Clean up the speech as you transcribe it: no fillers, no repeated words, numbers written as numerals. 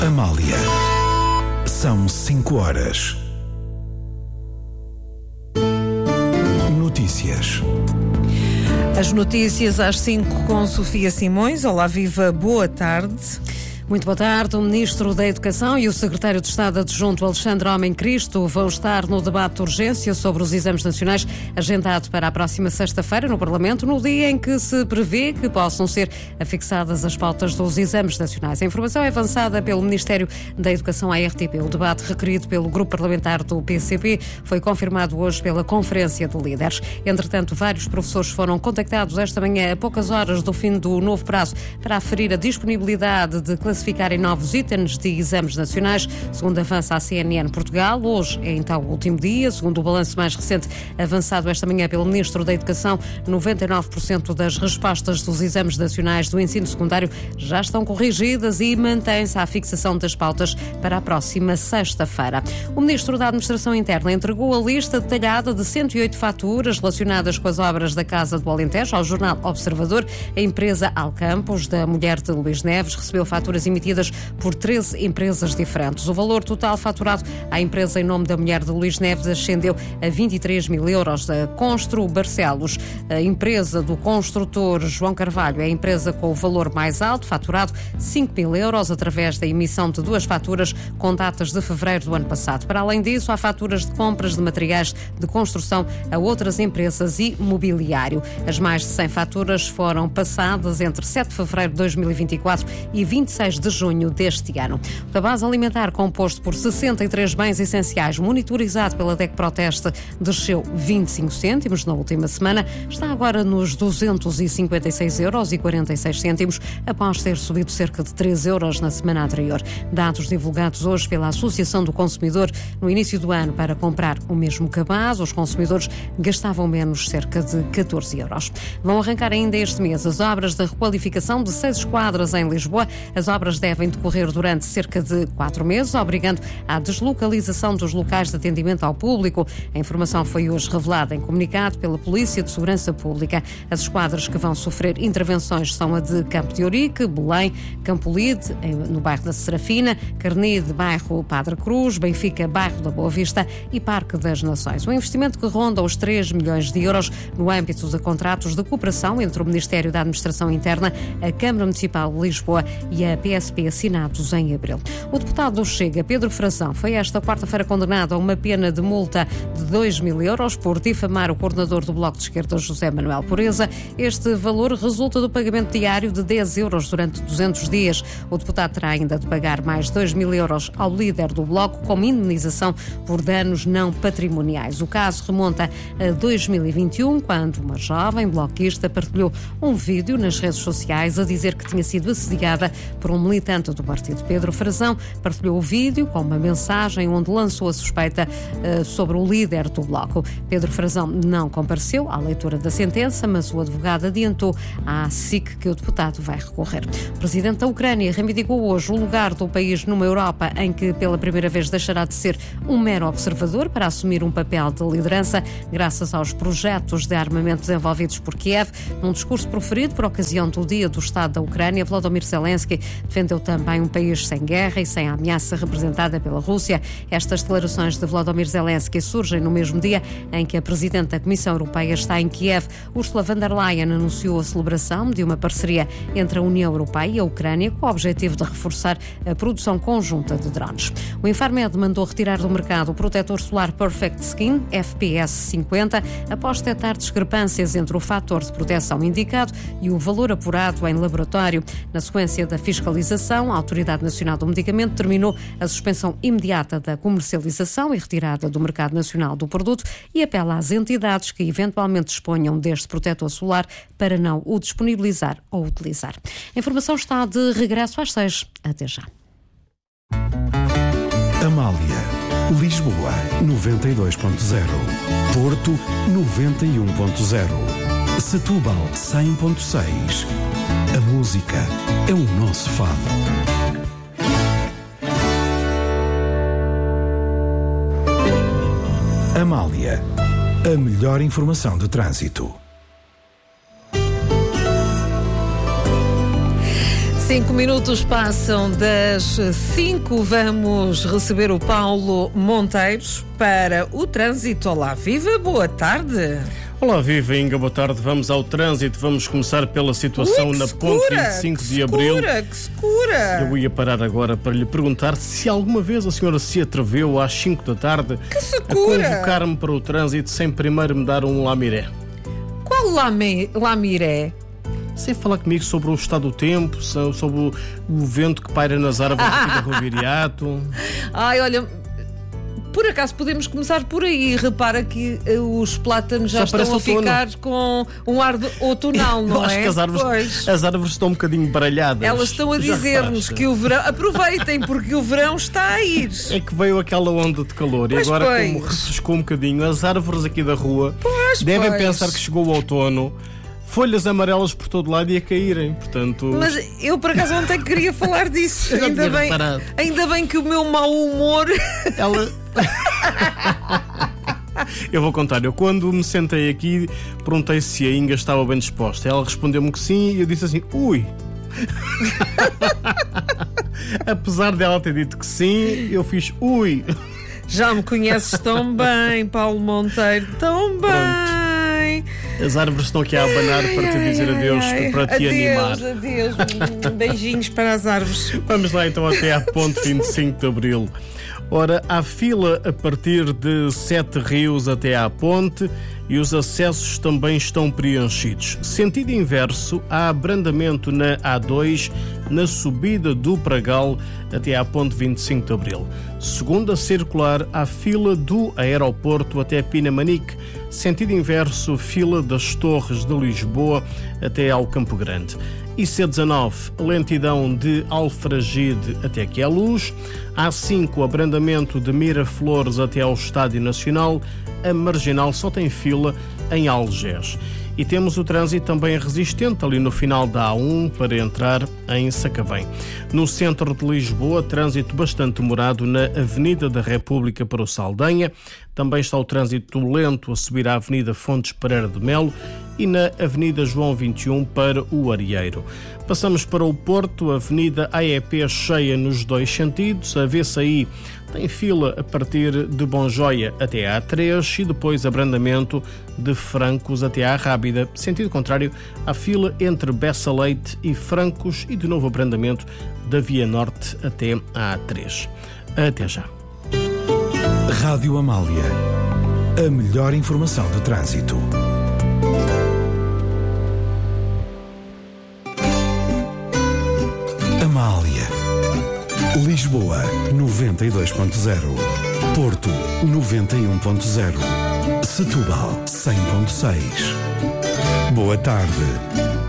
Amália. São 5 horas. Notícias. As notícias às 5 com Sofia Simões. Olá, viva, boa tarde. Muito boa tarde. O Ministro da Educação e o Secretário de Estado Adjunto Alexandre Homem Cristo vão estar no debate de urgência sobre os exames nacionais, agendado para a próxima sexta-feira no Parlamento, no dia em que se prevê que possam ser afixadas as pautas dos exames nacionais. A informação é avançada pelo Ministério da Educação à RTP. O debate requerido pelo Grupo Parlamentar do PCP foi confirmado hoje pela Conferência de Líderes. Entretanto, vários professores foram contactados esta manhã, a poucas horas do fim do novo prazo, para aferir a disponibilidade de classificarem novos itens de exames nacionais. Segundo avança a CNN Portugal, hoje é então o último dia. Segundo o balanço mais recente avançado esta manhã pelo Ministro da Educação, 99% das respostas dos exames nacionais do ensino secundário já estão corrigidas e mantém-se a fixação das pautas para a próxima sexta-feira. O Ministro da Administração Interna entregou a lista detalhada de 108 faturas relacionadas com as obras da Casa do Alentejo ao jornal Observador. A empresa Alcampos, da mulher de Luís Neves, recebeu faturas emitidas por 13 empresas diferentes. O valor total faturado à empresa em nome da mulher de Luís Neves ascendeu a 23 mil euros. A Constru Barcelos, a empresa do construtor João Carvalho, é a empresa com o valor mais alto, faturado 5 mil euros através da emissão de 2 faturas com datas de fevereiro do ano passado. Para além disso, há faturas de compras de materiais de construção a outras empresas e mobiliário. As mais de 100 faturas foram passadas entre 7 de fevereiro de 2024 e 26 de junho deste ano. O cabaz alimentar, composto por 63 bens essenciais, monitorizado pela DEC Proteste, desceu 25 cêntimos na última semana, está agora nos 256,46 €, após ter subido cerca de 3 euros na semana anterior. Dados divulgados hoje pela Associação do Consumidor. No início do ano, para comprar o mesmo cabaz, os consumidores gastavam menos, cerca de 14 euros. Vão arrancar ainda este mês as obras de requalificação de 6 esquadras em Lisboa. As obras devem decorrer durante cerca de 4 meses, obrigando à deslocalização dos locais de atendimento ao público. A informação foi hoje revelada em comunicado pela Polícia de Segurança Pública. As esquadras que vão sofrer intervenções são a de Campo de Ourique, Belém, Campolide, no bairro da Serafina, Carnide, bairro Padre Cruz, Benfica, bairro da Boa Vista e Parque das Nações. Um investimento que ronda os 3 milhões de euros no âmbito de contratos de cooperação entre o Ministério da Administração Interna, a Câmara Municipal de Lisboa e a PSP, assinados em abril. O deputado do Chega, Pedro Frazão, foi esta quarta-feira condenado a uma pena de multa de 2 mil euros por difamar o coordenador do Bloco de Esquerda, José Manuel Pureza. Este valor resulta do pagamento diário de 10 euros durante 200 dias. O deputado terá ainda de pagar mais 2 mil euros ao líder do Bloco como indemnização por danos não patrimoniais. O caso remonta a 2021, quando uma jovem bloquista partilhou um vídeo nas redes sociais a dizer que tinha sido assediada por um militante do partido. Pedro Frazão partilhou o vídeo com uma mensagem onde lançou a suspeita sobre o líder do Bloco. Pedro Frazão não compareceu à leitura da sentença, mas o advogado adiantou à SIC que o deputado vai recorrer. O presidente da Ucrânia reivindicou hoje o lugar do país numa Europa em que pela primeira vez deixará de ser um mero observador para assumir um papel de liderança graças aos projetos de armamento desenvolvidos por Kiev. Num discurso proferido por ocasião do Dia do Estado da Ucrânia, Volodymyr Zelensky defendeu também um país sem guerra e sem a ameaça representada pela Rússia. Estas declarações de Volodymyr Zelensky surgem no mesmo dia em que a Presidente da Comissão Europeia está em Kiev. Ursula von der Leyen anunciou a celebração de uma parceria entre a União Europeia e a Ucrânia com o objetivo de reforçar a produção conjunta de drones. O Infarmed mandou retirar do mercado o protetor solar Perfect Skin FPS 50 após detectar discrepâncias entre o fator de proteção indicado e o valor apurado em laboratório. Na sequência da fiscalização, a Autoridade Nacional do Medicamento determinou a suspensão imediata da comercialização e retirada do mercado nacional do produto e apela às entidades que eventualmente disponham deste protetor solar para não o disponibilizar ou utilizar. A informação está de regresso às 6. Até já. Amália. Lisboa 92.0. Porto 91.0. Setúbal 100.6. A música é o nosso fado. Amália, a melhor informação de trânsito. 5 minutos passam das 5. Vamos receber o Paulo Monteiros para o trânsito. Olá, viva, boa tarde. Olá, viva Inga, boa tarde. Vamos ao trânsito. Vamos começar pela situação na ponte 25 de Abril. Que secura! Eu ia parar agora para lhe perguntar se alguma vez a senhora se atreveu às 5 da tarde a convocar-me para o trânsito sem primeiro me dar um lamiré. Qual lamiré? Sem falar comigo sobre o estado do tempo, sobre o vento que paira nas árvores aqui do Roviriato. Ai, olha, por acaso podemos começar por aí. Repara que os plátanos já estão a ficar com um ar outonal, não é? Eu acho que as árvores estão um bocadinho baralhadas. Elas estão a dizer-nos que o verão... Aproveitem, porque o verão está a ir. É que veio aquela onda de calor e agora, como refrescou um bocadinho, as árvores aqui da rua devem pensar que chegou o outono. Folhas amarelas por todo lado e a caírem, portanto... Mas eu, por acaso, ontem queria falar disso. Ainda bem que o meu mau humor... Eu vou contar. Eu, quando me sentei aqui, perguntei se a Inga estava bem disposta. Ela respondeu-me que sim e eu disse assim, ui... Apesar dela ter dito que sim, eu fiz ui. Já me conheces tão bem, Paulo Monteiro, tão bem. Pronto. As árvores estão aqui a abanar para te dizer adeus, para te animar. Adeus, beijinhos para as árvores. Vamos lá então até à ponte 25 de Abril. Ora, há fila a partir de 7 Rios até à ponte e os acessos também estão preenchidos. Sentido inverso, há abrandamento na A2, na subida do Pragal até à ponte 25 de Abril. Segunda circular, há fila do aeroporto até Pinamanique. Sentido inverso, fila das Torres de Lisboa até ao Campo Grande. IC19, lentidão de Alfragide até aqui à Luz. A5, abrandamento de Miraflores até ao Estádio Nacional. A Marginal só tem fila em Algés. E temos o trânsito também resistente ali no final da A1 para entrar em Sacavém. No centro de Lisboa, trânsito bastante demorado na Avenida da República para o Saldanha. Também está o trânsito lento a subir à Avenida Fontes Pereira de Melo e na Avenida João 21 para o Arieiro. Passamos para o Porto, Avenida AEP cheia nos dois sentidos. A VCI tem fila a partir de Bonjoia até à A3 e depois abrandamento de Francos até à Rábida. Sentido contrário, há fila entre Bessa Leite e Francos e de novo abrandamento da Via Norte até à A3. Até já. Rádio Amália. A melhor informação do trânsito. Amália. Lisboa 92.0. Porto 91.0. Setúbal 100.6. Boa tarde.